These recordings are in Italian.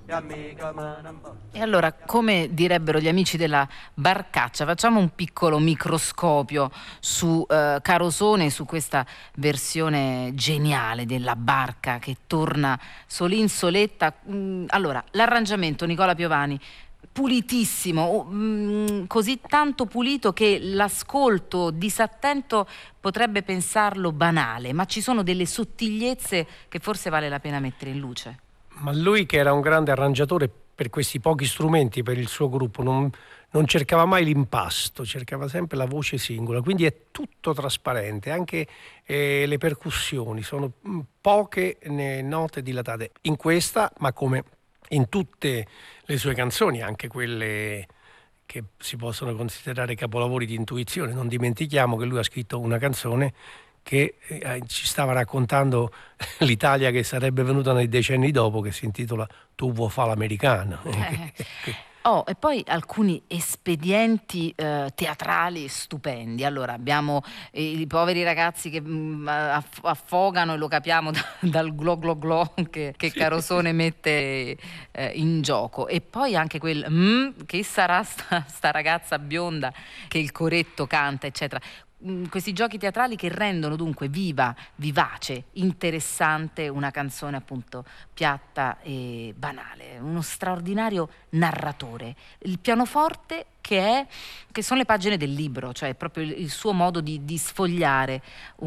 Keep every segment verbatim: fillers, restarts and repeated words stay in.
E allora, come direbbero gli amici della barcaccia, facciamo un piccolo microscopio su eh, Carosone, su questa versione geniale della barca che torna solin soletta. Mm, allora, l'arrangiamento Nicola Piovani, pulitissimo, oh, mm, così tanto pulito che l'ascolto disattento potrebbe pensarlo banale, ma ci sono delle sottigliezze che forse vale la pena mettere in luce. Ma lui, che era un grande arrangiatore per questi pochi strumenti per il suo gruppo, non, non cercava mai l'impasto, cercava sempre la voce singola, quindi è tutto trasparente, anche eh, le percussioni sono mm, poche né, note dilatate in questa, ma come in tutte le sue canzoni, anche quelle che si possono considerare capolavori di intuizione. Non dimentichiamo che lui ha scritto una canzone che eh, ci stava raccontando l'Italia che sarebbe venuta nei decenni dopo, che si intitola Tu vuoi fa l'americano. Eh. Oh, e poi alcuni espedienti eh, teatrali stupendi. Allora, abbiamo eh, i poveri ragazzi che mh, aff- affogano, e lo capiamo da- dal glo glo glo che, che Sì. Carosone mette eh, in gioco. E poi anche quel mm, che sarà sta, sta ragazza bionda che il coretto canta, eccetera. Mm, Questi giochi teatrali che rendono dunque viva, vivace, interessante una canzone appunto piatta e banale, uno straordinario narratore. Il pianoforte che è, che sono le pagine del libro, cioè proprio il, il suo modo di, di sfogliare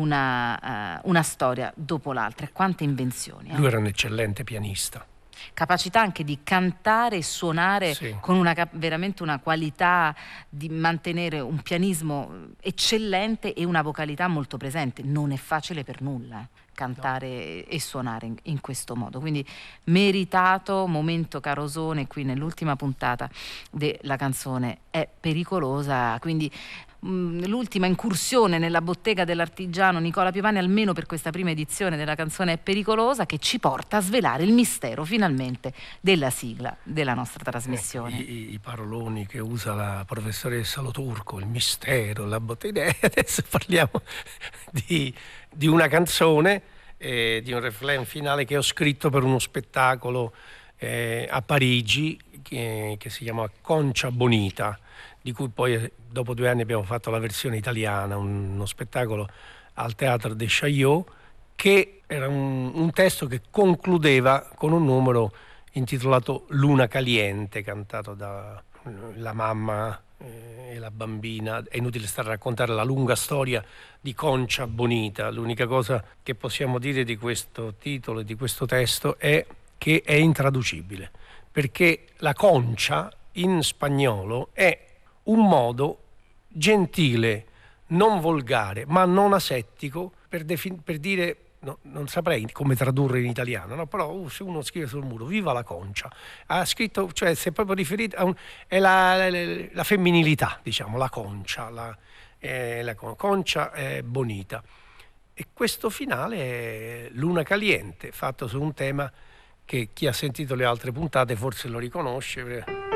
una, eh, una storia dopo l'altra. E quante invenzioni. eh. Lui era un eccellente pianista. Capacità anche di cantare e suonare Sì. con una, cap- veramente una qualità di mantenere un pianismo eccellente e una vocalità molto presente. Non è facile per nulla eh, cantare e suonare in, in questo modo. Quindi meritato momento Carosone qui nell'ultima puntata della canzone È pericolosa. Quindi mh, l'ultima incursione nella bottega dell'artigiano Nicola Piovani, almeno per questa prima edizione della canzone È pericolosa, che ci porta a svelare il mistero finalmente della sigla della nostra trasmissione. Ecco, i, i paroloni che usa la professoressa Loturco, il mistero, la bottega. Adesso parliamo di, di una canzone, eh, di un refrain finale che ho scritto per uno spettacolo eh, a Parigi che, che si chiama Concia Bonita, di cui poi eh, dopo due anni abbiamo fatto la versione italiana, un- uno spettacolo al Théâtre des Chaillot, che era un, un testo che concludeva con un numero intitolato Luna Caliente, cantato dalla mamma eh, e la bambina. È inutile stare a raccontare la lunga storia di Concia Bonita. L'unica cosa che possiamo dire di questo titolo e di questo testo è che è intraducibile, perché la concia in spagnolo è un modo gentile, non volgare, ma non asettico per, defin- per dire, no, non saprei come tradurre in italiano, no? Però uh, se uno scrive sul muro viva la concia, ha scritto, cioè si è proprio riferito a un, è la, la, la femminilità, diciamo, la concia, la, eh, la con- concia è bonita. E questo finale è Luna Caliente, fatto su un tema che chi ha sentito le altre puntate forse lo riconosce.